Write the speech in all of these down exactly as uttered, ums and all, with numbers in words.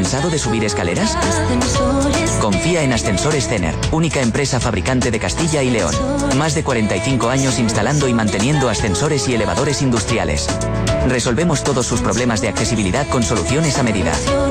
¿Cansado de subir escaleras? Confía en Ascensores Cener, única empresa fabricante de Castilla y León. Más de cuarenta y cinco años instalando y manteniendo ascensores y elevadores industriales. Resolvemos todos sus problemas de accesibilidad con soluciones a medida.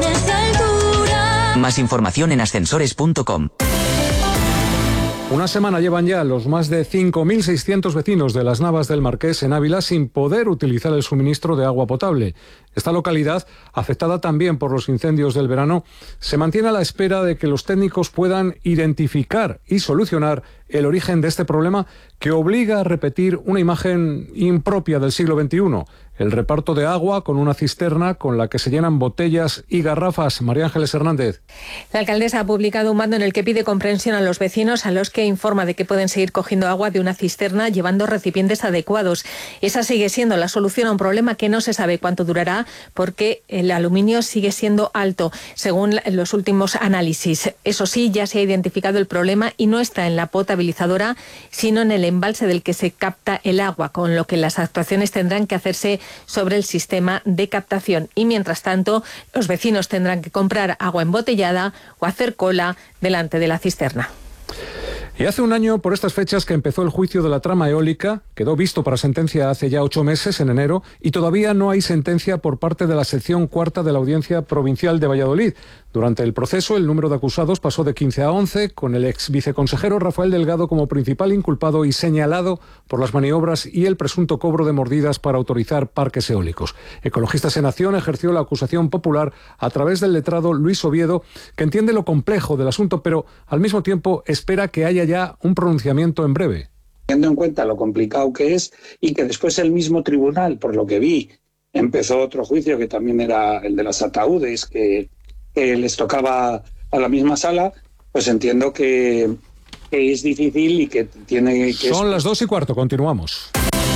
Más información en ascensores punto com. Una semana llevan ya los más de cinco mil seiscientos vecinos de Las Navas del Marqués en Ávila sin poder utilizar el suministro de agua potable. Esta localidad, afectada también por los incendios del verano, se mantiene a la espera de que los técnicos puedan identificar y solucionar el origen de este problema que obliga a repetir una imagen impropia del siglo veintiuno. El reparto de agua con una cisterna con la que se llenan botellas y garrafas. María Ángeles Hernández. La alcaldesa ha publicado un mando en el que pide comprensión a los vecinos, a los que informa de que pueden seguir cogiendo agua de una cisterna llevando recipientes adecuados. Esa sigue siendo la solución a un problema que no se sabe cuánto durará porque el aluminio sigue siendo alto, según los últimos análisis. Eso sí, ya se ha identificado el problema y no está en la potabilizadora, sino en el embalse del que se capta el agua, con lo que las actuaciones tendrán que hacerse sobre el sistema de captación. Y mientras tanto, los vecinos tendrán que comprar agua embotellada o hacer cola delante de la cisterna. Y hace un año, por estas fechas, que empezó el juicio de la trama eólica, quedó visto para sentencia hace ya ocho meses, en enero, y todavía no hay sentencia por parte de la sección cuarta de la Audiencia Provincial de Valladolid. Durante el proceso, el número de acusados pasó de quince a once, con el ex viceconsejero Rafael Delgado como principal inculpado y señalado por las maniobras y el presunto cobro de mordidas para autorizar parques eólicos. Ecologistas en Acción ejerció la acusación popular a través del letrado Luis Oviedo, que entiende lo complejo del asunto, pero al mismo tiempo espera que haya ya un pronunciamiento en breve. Teniendo en cuenta lo complicado que es y que después el mismo tribunal, por lo que vi, empezó otro juicio que también era el de los ataúdes, que, que les tocaba a la misma sala, pues entiendo que, que es difícil y que tiene que... Son las dos y cuarto, continuamos.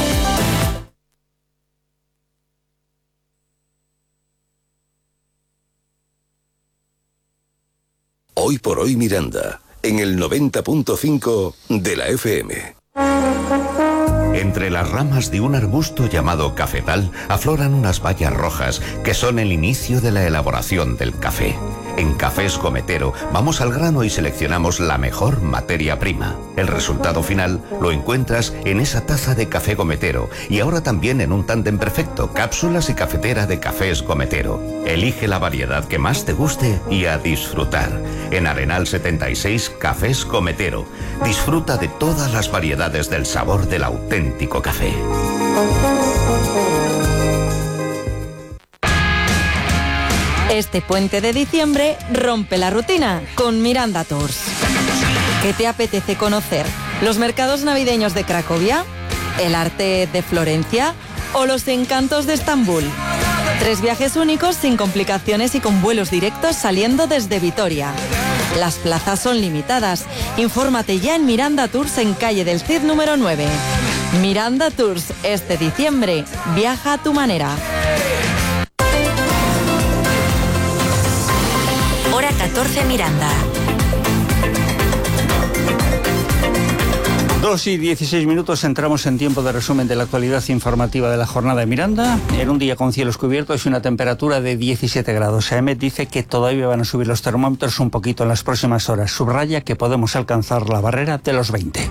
Hoy por hoy Miranda, en el noventa punto cinco de la F M. Entre las ramas de un arbusto llamado cafetal afloran unas bayas rojas que son el inicio de la elaboración del café. En Cafés Gometero vamos al grano y seleccionamos la mejor materia prima. El resultado final lo encuentras en esa taza de café Gometero y ahora también en un tándem perfecto, cápsulas y cafetera de Cafés Gometero. Elige la variedad que más te guste y a disfrutar. En Arenal setenta y seis, Cafés Gometero. Disfruta de todas las variedades del sabor del auténtico café. Este puente de diciembre rompe la rutina con Miranda Tours. ¿Qué te apetece conocer? ¿Los mercados navideños de Cracovia? ¿El arte de Florencia? ¿O los encantos de Estambul? Tres viajes únicos sin complicaciones y con vuelos directos saliendo desde Vitoria. Las plazas son limitadas. Infórmate ya en Miranda Tours en calle del Cid número nueve. Miranda Tours, este diciembre, viaja a tu manera. Hora catorce Miranda. Dos y dieciséis minutos, entramos en tiempo de resumen de la actualidad informativa de la jornada de Miranda. En un día con cielos cubiertos y una temperatura de diecisiete grados. AEMET dice que todavía van a subir los termómetros un poquito en las próximas horas. Subraya que podemos alcanzar la barrera de los veinte.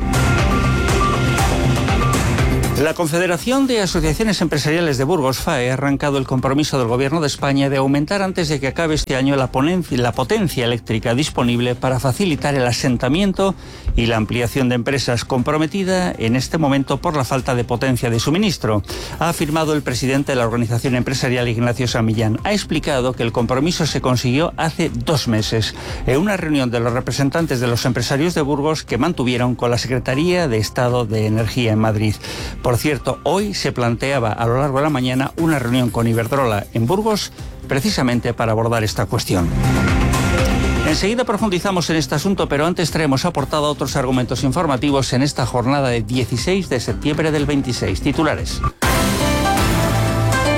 La Confederación de Asociaciones Empresariales de Burgos, F A E, ha arrancado el compromiso del Gobierno de España de aumentar antes de que acabe este año la, ponencia, la potencia eléctrica disponible para facilitar el asentamiento y la ampliación de empresas, comprometida en este momento por la falta de potencia de suministro. Ha afirmado el presidente de la organización empresarial, Ignacio San Millán. Ha explicado que el compromiso se consiguió hace dos meses en una reunión de los representantes de los empresarios de Burgos que mantuvieron con la Secretaría de Estado de Energía en Madrid. Por cierto, hoy se planteaba a lo largo de la mañana una reunión con Iberdrola en Burgos precisamente para abordar esta cuestión. Enseguida profundizamos en este asunto, pero antes traemos aportado otros argumentos informativos en esta jornada de dieciséis de septiembre del veintiséis. Titulares.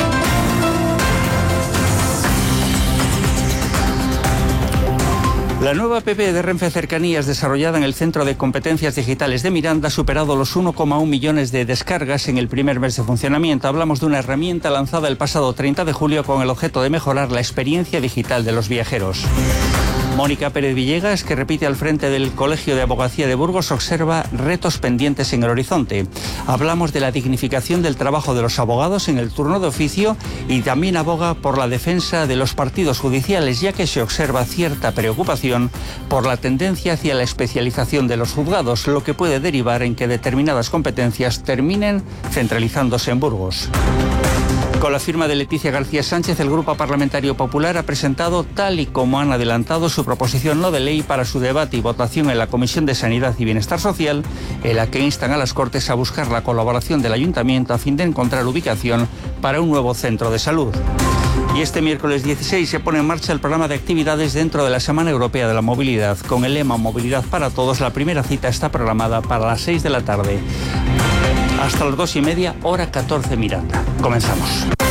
La La nueva app de Renfe Cercanías, desarrollada en el Centro de Competencias Digitales de Miranda, ha superado los uno coma uno millones de descargas en el primer mes de funcionamiento. Hablamos de una herramienta lanzada el pasado treinta de julio con el objeto de mejorar la experiencia digital de los viajeros. Mónica Pérez Villegas, que repite al frente del Colegio de Abogacía de Burgos, observa retos pendientes en el horizonte. Hablamos de la dignificación del trabajo de los abogados en el turno de oficio y también aboga por la defensa de los partidos judiciales, ya que se observa cierta preocupación por la tendencia hacia la especialización de los juzgados, lo que puede derivar en que determinadas competencias terminen centralizándose en Burgos. Con la firma de Leticia García Sánchez, el Grupo Parlamentario Popular ha presentado, tal y como han adelantado, su proposición no de ley para su debate y votación en la Comisión de Sanidad y Bienestar Social, en la que instan a las Cortes a buscar la colaboración del Ayuntamiento a fin de encontrar ubicación para un nuevo centro de salud. Y este miércoles dieciséis se pone en marcha el programa de actividades dentro de la Semana Europea de la Movilidad. Con el lema Movilidad para Todos, la primera cita está programada para las seis de la tarde. Hasta las dos y media, hora catorce Miranda. Comenzamos.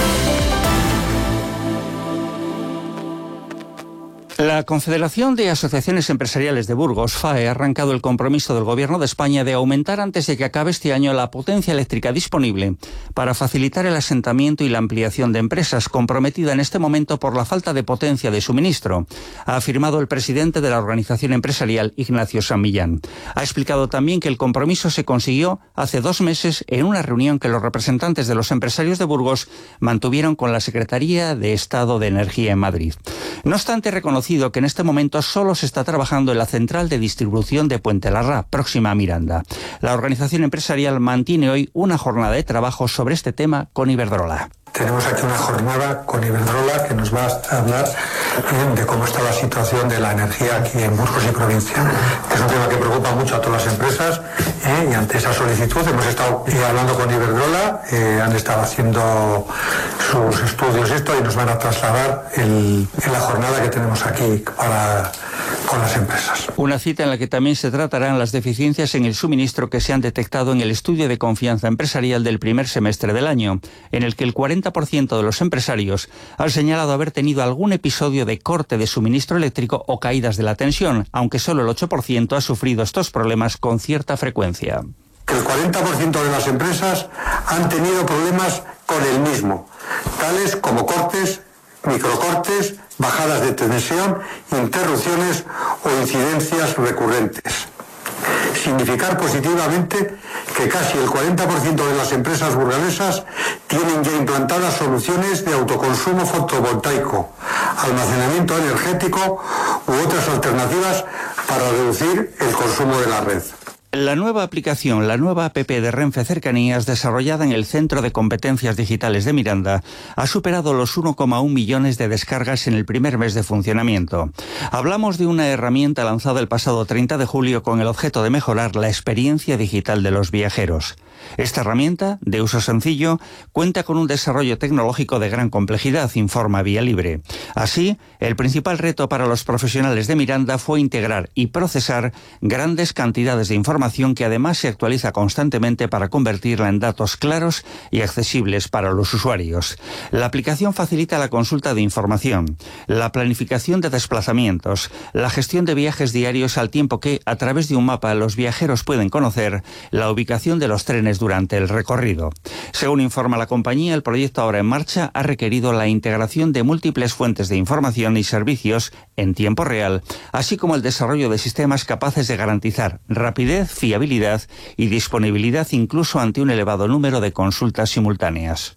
La Confederación de Asociaciones Empresariales de Burgos, F A E, ha arrancado el compromiso del Gobierno de España de aumentar antes de que acabe este año la potencia eléctrica disponible para facilitar el asentamiento y la ampliación de empresas, comprometida en este momento por la falta de potencia de suministro, ha afirmado el presidente de la organización empresarial, Ignacio San Millán. Ha explicado también que el compromiso se consiguió hace dos meses en una reunión que los representantes de los empresarios de Burgos mantuvieron con la Secretaría de Estado de Energía en Madrid. No obstante, reconoció que en este momento solo se está trabajando en la central de distribución de Puente Larra, próxima a Miranda. La organización empresarial mantiene hoy una jornada de trabajo sobre este tema con Iberdrola. Tenemos aquí una jornada con Iberdrola que nos va a hablar eh, de cómo está la situación de la energía aquí en Burgos y provincia. Es un tema que preocupa mucho a todas las empresas eh, y ante esa solicitud hemos estado eh, hablando con Iberdrola, eh, han estado haciendo sus estudios esto y nos van a trasladar el, en la jornada que tenemos aquí para con las empresas. Una cita en la que también se tratarán las deficiencias en el suministro que se han detectado en el estudio de confianza empresarial del primer semestre del año, en el que el cuarenta por ciento de los empresarios han señalado haber tenido algún episodio de corte de suministro eléctrico o caídas de la tensión, aunque solo el ocho por ciento ha sufrido estos problemas con cierta frecuencia. El cuarenta por ciento de las empresas han tenido problemas con el mismo, tales como cortes, microcortes, bajadas de tensión, interrupciones o incidencias recurrentes. Significar positivamente que casi el cuarenta por ciento de las empresas burgalesas tienen ya implantadas soluciones de autoconsumo fotovoltaico, almacenamiento energético u otras alternativas para reducir el consumo de la red. La nueva aplicación, la nueva app de Renfe Cercanías, desarrollada en el Centro de Competencias Digitales de Miranda, ha superado los uno coma uno millones de descargas en el primer mes de funcionamiento. Hablamos de una herramienta lanzada el pasado treinta de julio con el objeto de mejorar la experiencia digital de los viajeros. Esta herramienta, de uso sencillo, cuenta con un desarrollo tecnológico de gran complejidad, informa Vía Libre. Así, el principal reto para los profesionales de Miranda fue integrar y procesar grandes cantidades de información que además se actualiza constantemente para convertirla en datos claros y accesibles para los usuarios. La aplicación facilita la consulta de información, la planificación de desplazamientos, la gestión de viajes diarios al tiempo que, a través de un mapa, los viajeros pueden conocer la ubicación de los trenes durante el recorrido. Según informa la compañía, el proyecto ahora en marcha ha requerido la integración de múltiples fuentes de información y servicios en tiempo real, así como el desarrollo de sistemas capaces de garantizar rapidez, fiabilidad y disponibilidad incluso ante un elevado número de consultas simultáneas.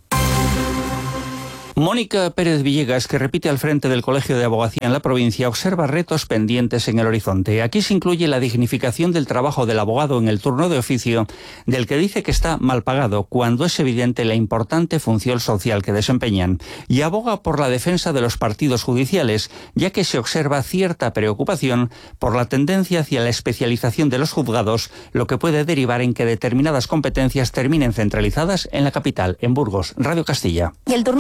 Mónica Pérez Villegas, que repite al frente del Colegio de Abogacía en la provincia, observa retos pendientes en el horizonte. Aquí se incluye la dignificación del trabajo del abogado en el turno de oficio, del que dice que está mal pagado, cuando es evidente la importante función social que desempeñan, y aboga por la defensa de los partidos judiciales, ya que se observa cierta preocupación por la tendencia hacia la especialización de los juzgados, lo que puede derivar en que determinadas competencias terminen centralizadas en la capital, en Burgos. Radio Castilla. Y el turno de oficio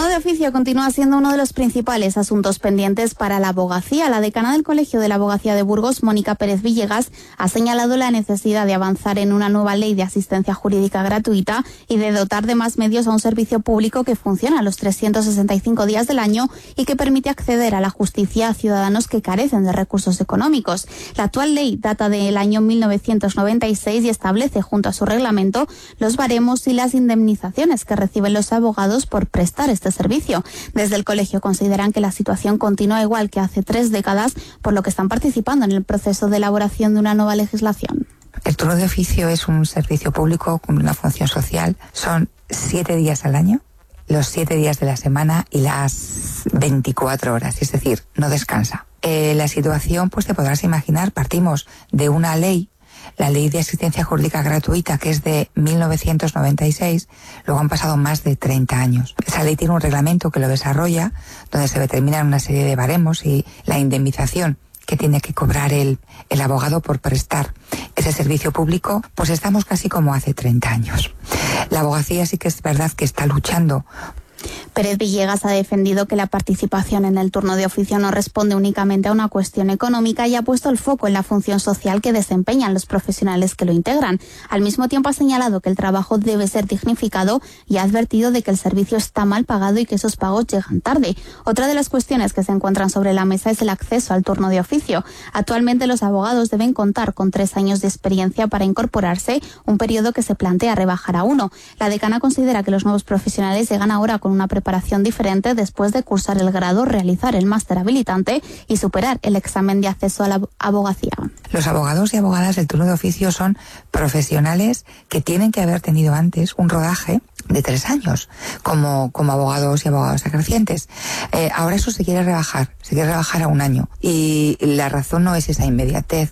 oficio continúa siendo uno de los principales asuntos pendientes para la abogacía. La decana del Colegio de la Abogacía de Burgos, Mónica Pérez Villegas, ha señalado la necesidad de avanzar en una nueva ley de asistencia jurídica gratuita y de dotar de más medios a un servicio público que funciona los trescientos sesenta y cinco días del año y que permite acceder a la justicia a ciudadanos que carecen de recursos económicos. La actual ley data del año mil novecientos noventa y seis y establece, junto a su reglamento, los baremos y las indemnizaciones que reciben los abogados por prestar este servicio. Desde el colegio consideran que la situación continúa igual que hace tres décadas, por lo que están participando en el proceso de elaboración de una nueva legislación. El turno de oficio es un servicio público con una función social. Son siete días al año, los siete días de la semana y las veinticuatro horas, es decir, no descansa. Eh, la situación, pues te podrás imaginar, partimos de una ley, la Ley de Asistencia Jurídica Gratuita, que es de mil novecientos noventa y seis, luego han pasado más de treinta años. Esa ley tiene un reglamento que lo desarrolla, donde se determinan una serie de baremos y la indemnización que tiene que cobrar el, el abogado por prestar ese servicio público, pues estamos casi como hace treinta años. La abogacía sí que es verdad que está luchando. Pérez Villegas ha defendido que la participación en el turno de oficio no responde únicamente a una cuestión económica y ha puesto el foco en la función social que desempeñan los profesionales que lo integran. Al mismo tiempo ha señalado que el trabajo debe ser dignificado y ha advertido de que el servicio está mal pagado y que esos pagos llegan tarde. Otra de las cuestiones que se encuentran sobre la mesa es el acceso al turno de oficio. Actualmente los abogados deben contar con tres años de experiencia para incorporarse, un periodo que se plantea rebajar a uno. La decana considera que los nuevos profesionales llegan ahora con una preparación diferente después de cursar el grado, realizar el máster habilitante y superar el examen de acceso a la abogacía. Los abogados y abogadas del turno de oficio son profesionales que tienen que haber tenido antes un rodaje de tres años como, como abogados y abogadas ejercientes. Eh, ahora eso se quiere rebajar, se quiere rebajar a un año. Y la razón no es esa inmediatez,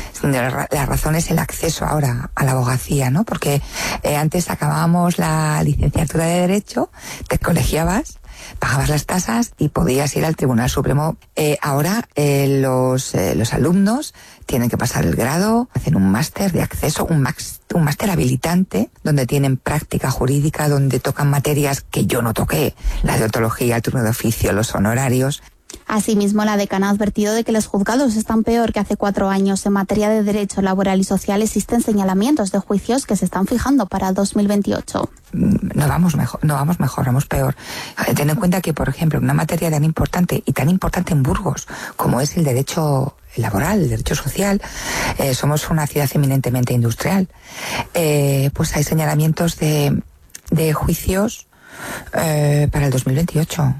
la, la razón es el acceso ahora a la abogacía, ¿no? Porque eh, antes acabábamos la licenciatura de Derecho, te colegiabas, pagabas las tasas y podías ir al Tribunal Supremo. Eh, ahora eh, los, eh, los alumnos tienen que pasar el grado, hacen un máster de acceso, un, max, un máster habilitante, donde tienen práctica jurídica, donde tocan materias que yo no toqué, la deontología, el turno de oficio, los honorarios. Asimismo, la decana ha advertido de que los juzgados están peor que hace cuatro años. En materia de derecho laboral y social existen señalamientos de juicios que se están fijando para dos mil veintiocho. No vamos mejor, no vamos mejor, vamos peor. Ten en cuenta que, por ejemplo, una materia tan importante y tan importante en Burgos como es el derecho laboral, el derecho social, eh, somos una ciudad eminentemente industrial. Eh, pues hay señalamientos de, de juicios eh, para el dos mil veintiocho.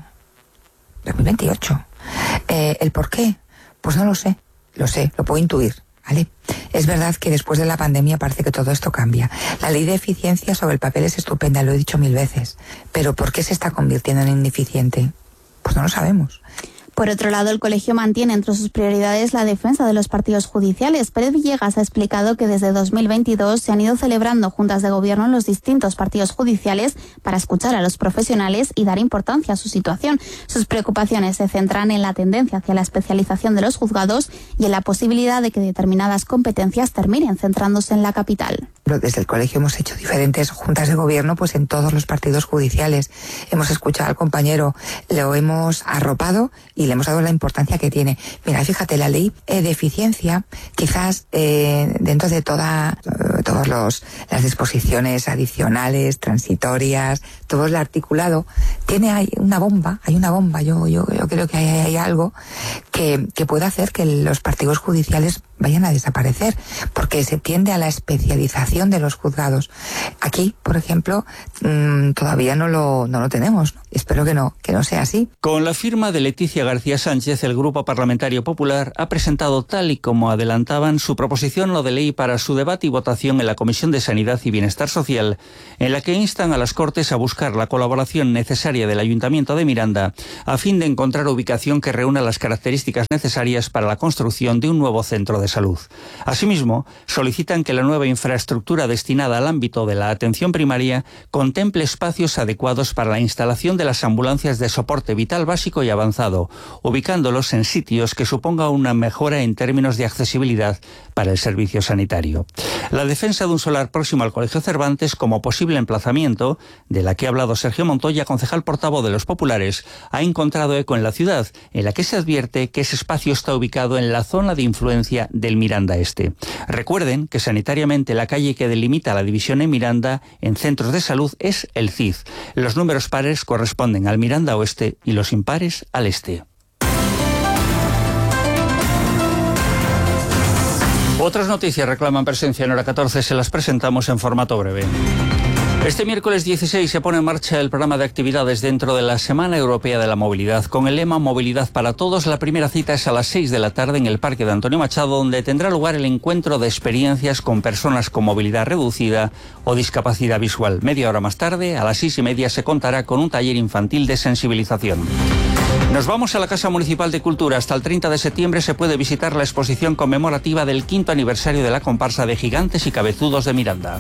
dos mil veintiocho. Eh, ¿El por qué? Pues no lo sé. Lo sé, lo puedo intuir, ¿vale? Es verdad que después de la pandemia parece que todo esto cambia. La ley de eficiencia sobre el papel es estupenda, lo he dicho mil veces. Pero ¿por qué se está convirtiendo en ineficiente? Pues no lo sabemos. Por otro lado, el colegio mantiene entre sus prioridades la defensa de los partidos judiciales. Pérez Villegas ha explicado que desde dos mil veintidós se han ido celebrando juntas de gobierno en los distintos partidos judiciales para escuchar a los profesionales y dar importancia a su situación. Sus preocupaciones se centran en la tendencia hacia la especialización de los juzgados y en la posibilidad de que determinadas competencias terminen centrándose en la capital. Desde el colegio hemos hecho diferentes juntas de gobierno pues en todos los partidos judiciales. Hemos escuchado al compañero, lo hemos arropado y le hemos dado la importancia que tiene. Mira, fíjate, la ley eh, de eficiencia, quizás eh, dentro de toda, eh, todas los, las disposiciones adicionales, transitorias, todo el articulado, tiene hay una bomba, hay una bomba, yo, yo, yo creo que hay, hay algo que, que puede hacer que los partidos judiciales vayan a desaparecer, porque se tiende a la especialización de los juzgados. Aquí, por ejemplo, mmm, todavía no lo, no lo tenemos, ¿no? Espero que no, que no sea así. Con la firma de Leticia García Sánchez, el Grupo Parlamentario Popular ha presentado, tal y como adelantaban, su proposición no de ley para su debate y votación en la Comisión de Sanidad y Bienestar Social, en la que instan a las Cortes a buscar la colaboración necesaria del Ayuntamiento de Miranda a fin de encontrar ubicación que reúna las características características necesarias para la construcción de un nuevo centro de salud. Asimismo, solicitan que la nueva infraestructura destinada al ámbito de la atención primaria contemple espacios adecuados para la instalación de las ambulancias de soporte vital básico y avanzado, ubicándolos en sitios que supongan una mejora en términos de accesibilidad para el servicio sanitario. La defensa de un solar próximo al Colegio Cervantes como posible emplazamiento, de la que ha hablado Sergio Montoya, concejal portavoz de los populares, ha encontrado eco en la ciudad, en la que se advierte que ese espacio está ubicado en la zona de influencia del Miranda Este. Recuerden que sanitariamente la calle que delimita la división en Miranda en centros de salud es el Cid. Los números pares corresponden al Miranda Oeste y los impares al Este. Otras noticias reclaman presencia en Hora catorce, se las presentamos en formato breve. Este miércoles dieciséis se pone en marcha el programa de actividades dentro de la Semana Europea de la Movilidad. Con el lema Movilidad para Todos, la primera cita es a las seis de la tarde en el Parque de Antonio Machado, donde tendrá lugar el encuentro de experiencias con personas con movilidad reducida o discapacidad visual. Media hora más tarde, a las seis y media, se contará con un taller infantil de sensibilización. Nos vamos a la Casa Municipal de Cultura. Hasta el treinta de septiembre se puede visitar la exposición conmemorativa del quinto aniversario de la comparsa de Gigantes y Cabezudos de Miranda.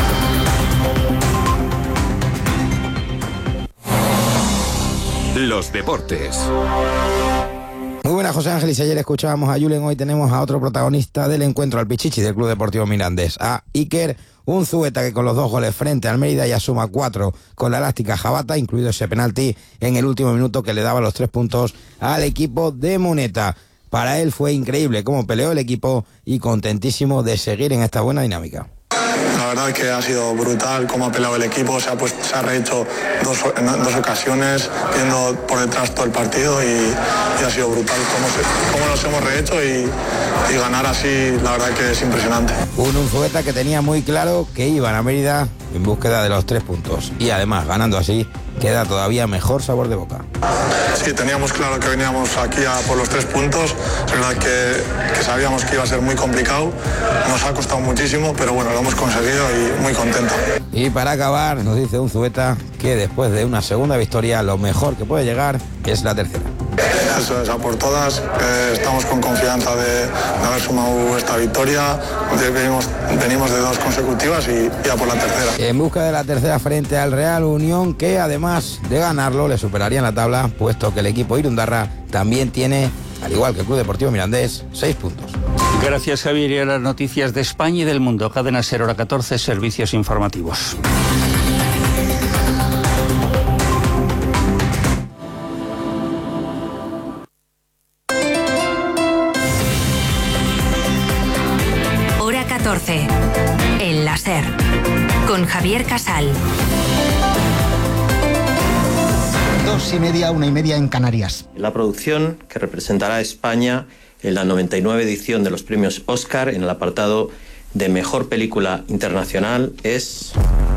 Los deportes. Muy buenas, José Ángeles. Ayer escuchábamos a Julen, hoy tenemos a otro protagonista del encuentro, al Pichichi del Club Deportivo Mirandés, a Iker Unzueta, que con los dos goles frente al Mérida ya suma cuatro con la elástica Jabata, incluido ese penalti en el último minuto que le daba los tres puntos al equipo de Moneta. Para él fue increíble cómo peleó el equipo y contentísimo de seguir en esta buena dinámica. La verdad que ha sido brutal cómo ha peleado el equipo, se ha, puesto, se ha rehecho dos, en dos ocasiones, viendo por detrás todo el partido y, y ha sido brutal cómo, se, cómo nos hemos rehecho y, y ganar así, la verdad que es impresionante. Un Unzueta que tenía muy claro que iban a Mérida en búsqueda de los tres puntos y además ganando así queda todavía mejor sabor de boca. Sí, teníamos claro que veníamos aquí a por los tres puntos, es verdad que, que sabíamos que iba a ser muy complicado, nos ha costado muchísimo, pero bueno, lo hemos conseguido y muy contento. Y para acabar, nos dice Unzueta que después de una segunda victoria, lo mejor que puede llegar es la tercera. Eso es, a por todas, eh, estamos con confianza de, de haber sumado esta victoria, de, venimos, venimos de dos consecutivas y ya por la tercera. En busca de la tercera frente al Real Unión, que además de ganarlo le superaría en la tabla, puesto que el equipo Irundarra también tiene, al igual que el Club Deportivo Mirandés, seis puntos. Gracias, Javier. Y a las noticias de España y del mundo. Cadena SER, Hora catorce, servicios informativos. Hora catorce, en la SER, con Javier Casal. Dos y media, una y media en Canarias. La producción que representará a España en la noventa y nueve edición de los premios Oscar en el apartado de Mejor Película Internacional es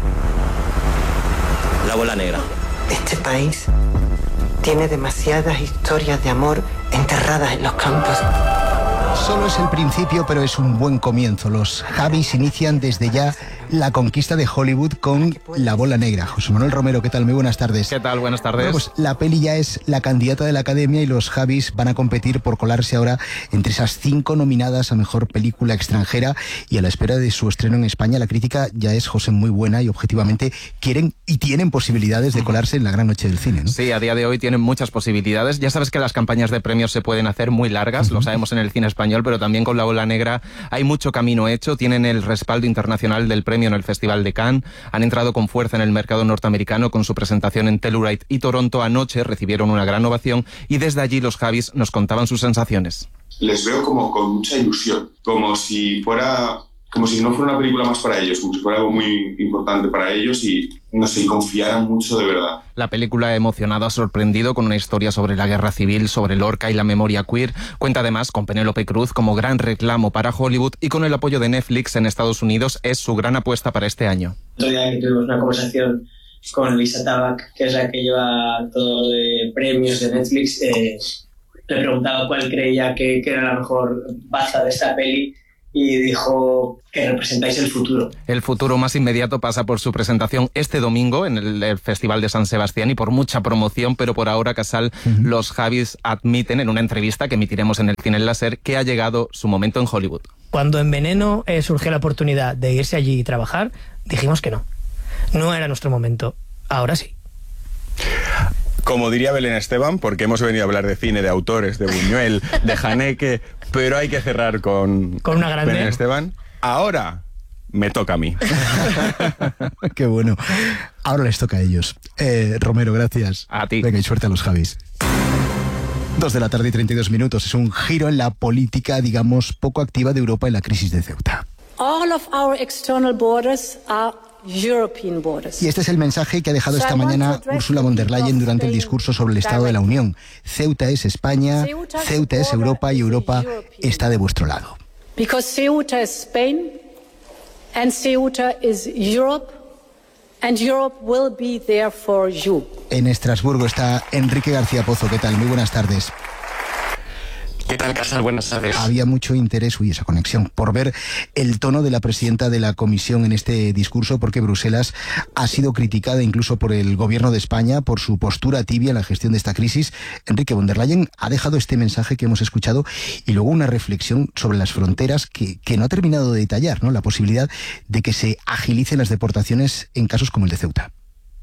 La Bola Negra. Este país tiene demasiadas historias de amor enterradas en los campos. Solo es el principio, pero es un buen comienzo. Los Javis inician desde ya la conquista de Hollywood con La Bola Negra. José Manuel Romero, ¿qué tal? Muy buenas tardes. ¿Qué tal? Buenas tardes. Bueno, pues la peli ya es la candidata de la Academia y los Javis van a competir por colarse ahora entre esas cinco nominadas a Mejor Película Extranjera, y a la espera de su estreno en España. La crítica ya es, José, muy buena y objetivamente quieren y tienen posibilidades de colarse en la gran noche del cine, ¿no? Sí, a día de hoy tienen muchas posibilidades. Ya sabes que las campañas de premios se pueden hacer muy largas, uh-huh. Lo sabemos en el cine español, pero también con La Bola Negra hay mucho camino hecho. Tienen el respaldo internacional del premio en el Festival de Cannes, han entrado con fuerza en el mercado norteamericano con su presentación en Telluride y Toronto. Anoche recibieron una gran ovación y desde allí los Javis nos contaban sus sensaciones. Les veo como con mucha ilusión, como si fuera, como si no fuera una película más para ellos, como si fuera algo muy importante para ellos y, no sé, confiaran mucho de verdad. La película ha emocionado, ha sorprendido con una historia sobre la guerra civil, sobre Lorca y la memoria queer. Cuenta además con Penélope Cruz como gran reclamo para Hollywood y con el apoyo de Netflix en Estados Unidos es su gran apuesta para este año. Otro día que tuvimos una conversación con Lisa Tabak, que es la que lleva todo de premios de Netflix, eh, le preguntaba cuál creía que, que era la mejor baza de esta peli y dijo que representáis el futuro. El futuro más inmediato pasa por su presentación este domingo en el, el Festival de San Sebastián y por mucha promoción, pero por ahora, Casal, uh-huh. los Javis admiten en una entrevista que emitiremos en el Cine El Láser que ha llegado su momento en Hollywood. Cuando en Veneno eh, surgió la oportunidad de irse allí y trabajar, dijimos que no. No era nuestro momento. Ahora sí. Como diría Belén Esteban, porque hemos venido a hablar de cine, de autores, de Buñuel, de Haneke, pero hay que cerrar con, ¿Con una grande? Belén Esteban. Ahora me toca a mí. Qué bueno. Ahora les toca a ellos. Eh, Romero, gracias. A ti. Venga, y suerte a los Javis. Dos de la tarde y treinta y dos minutos. Es un giro en la política, digamos, poco activa de Europa en la crisis de Ceuta. All of our external borders are European borders. Y este es el mensaje que ha dejado esta mañana Ursula von der Leyen durante el discurso sobre el Estado de la Unión. Ceuta es España, Ceuta es Europa y Europa está de vuestro lado. Because Ceuta is Spain and Ceuta is Europe and Europe will be there for you. En Estrasburgo está Enrique García Pozo. ¿Qué tal? Muy buenas tardes. ¿Qué tal, Casal? Buenas tardes. Había mucho interés, uy, esa conexión, por ver el tono de la presidenta de la Comisión en este discurso, porque Bruselas ha sido criticada incluso por el gobierno de España por su postura tibia en la gestión de esta crisis. Enrique von der Leyen ha dejado este mensaje que hemos escuchado y luego una reflexión sobre las fronteras que, que no ha terminado de detallar, ¿no? La posibilidad de que se agilicen las deportaciones en casos como el de Ceuta.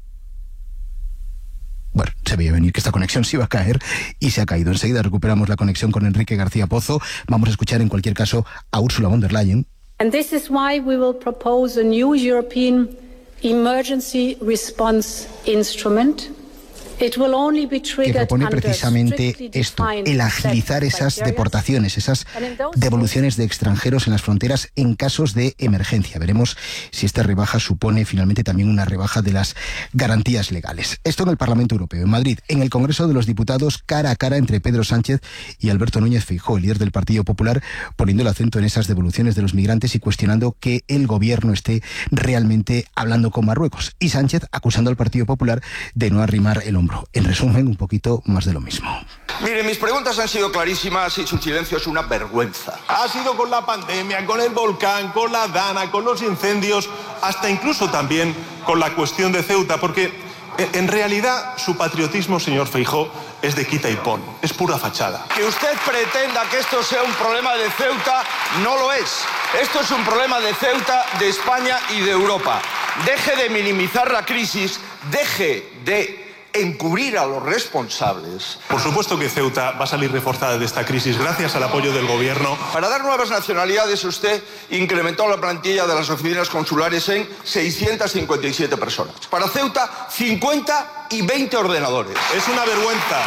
Bueno, se veía venir que esta conexión se iba a caer y se ha caído. Enseguida recuperamos la conexión con Enrique García Pozo. Vamos a escuchar en cualquier caso a Ursula von der Leyen. And this is why we will propose a new European emergency response instrument. It will only be triggered que propone under precisamente esto, el agilizar esas deportaciones, esas devoluciones de extranjeros en las fronteras en casos de emergencia. Veremos si esta rebaja supone finalmente también una rebaja de las garantías legales. Esto en el Parlamento Europeo. En Madrid, en el Congreso de los Diputados, cara a cara entre Pedro Sánchez y Alberto Núñez Feijóo, el líder del Partido Popular, poniendo el acento en esas devoluciones de los migrantes y cuestionando que el gobierno esté realmente hablando con Marruecos. Y Sánchez acusando al Partido Popular de no arrimar el hombro. En resumen, un poquito más de lo mismo. Miren, mis preguntas han sido clarísimas y su silencio es una vergüenza. Ha sido con la pandemia, con el volcán, con la Dana, con los incendios, hasta incluso también con la cuestión de Ceuta, porque en realidad su patriotismo, señor Feijóo, es de quita y pon, es pura fachada. Que usted pretenda que esto sea un problema de Ceuta, no lo es. Esto es un problema de Ceuta, de España y de Europa. Deje de minimizar la crisis, deje de encubrir a los responsables. Por supuesto que Ceuta va a salir reforzada de esta crisis gracias al apoyo del gobierno. Para dar nuevas nacionalidades, usted incrementó la plantilla de las oficinas consulares en seiscientas cincuenta y siete personas. Para Ceuta, cincuenta y veinte ordenadores. Es una vergüenza.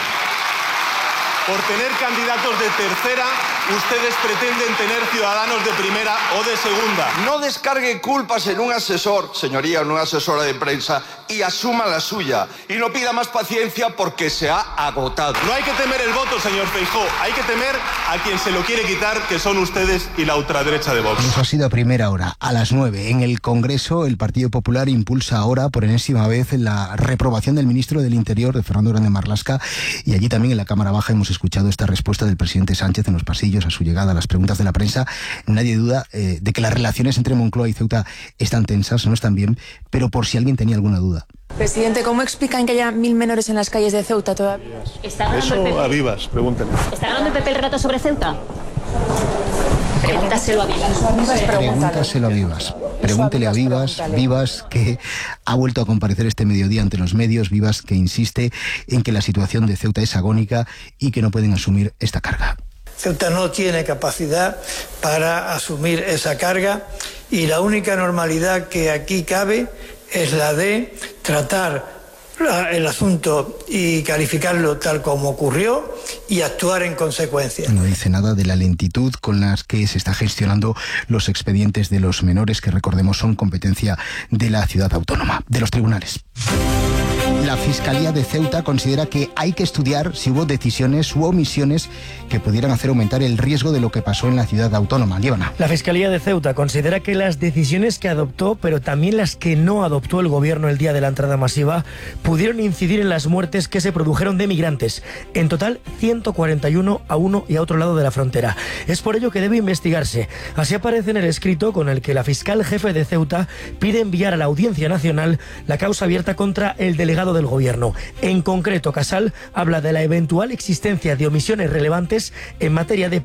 Por tener candidatos de tercera, ustedes pretenden tener ciudadanos de primera o de segunda. No descargue culpas en un asesor, señoría, en una asesora de prensa, y asuma la suya. Y no pida más paciencia porque se ha agotado. No hay que temer el voto, señor Feijóo. Hay que temer a quien se lo quiere quitar, que son ustedes y la ultraderecha de Vox. Eso ha sido a primera hora, a las nueve. En el Congreso, el Partido Popular impulsa ahora, por enésima vez, la reprobación del ministro del Interior, de Fernando Grande Marlaska, y allí también en la Cámara Baja hemos escuchado esta respuesta del presidente Sánchez en los pasillos a su llegada a las preguntas de la prensa. Nadie duda eh, de que las relaciones entre Moncloa y Ceuta están tensas, no están bien, pero por si alguien tenía alguna duda. Presidente, ¿cómo explican que haya mil menores en las calles de Ceuta todavía? Eso a Vivas, pregúntale. ¿Está ganando el P P el relato sobre Ceuta? Pregúntaselo a Vivas. Pregúntaselo a Vivas. Pregúntele a Vivas, Vivas que ha vuelto a comparecer este mediodía ante los medios, Vivas que insiste en que la situación de Ceuta es agónica y que no pueden asumir esta carga. Ceuta no tiene capacidad para asumir esa carga y la única normalidad que aquí cabe es la de tratar el asunto y calificarlo tal como ocurrió y actuar en consecuencia. No dice nada de la lentitud con las que se está gestionando los expedientes de los menores, que recordemos son competencia de la ciudad autónoma, de los tribunales. La Fiscalía de Ceuta considera que hay que estudiar si hubo decisiones u omisiones que pudieran hacer aumentar el riesgo de lo que pasó en la ciudad autónoma. Líbana. La Fiscalía de Ceuta considera que las decisiones que adoptó, pero también las que no adoptó el gobierno el día de la entrada masiva, pudieron incidir en las muertes que se produjeron de migrantes. En total, ciento cuarenta y uno a uno y a otro lado de la frontera. Es por ello que debe investigarse. Así aparece en el escrito con el que la fiscal jefe de Ceuta pide enviar a la Audiencia Nacional la causa abierta contra el delegado del gobierno. En concreto, Casal habla de la eventual existencia de omisiones relevantes en materia de